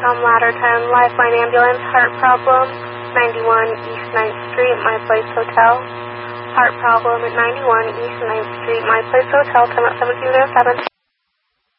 Telecom Ladder 10, Lifeline Ambulance, heart problem, 91 East 9th Street, My Place Hotel. Heart problem at 91 East 9th Street, My Place Hotel, time at 1707.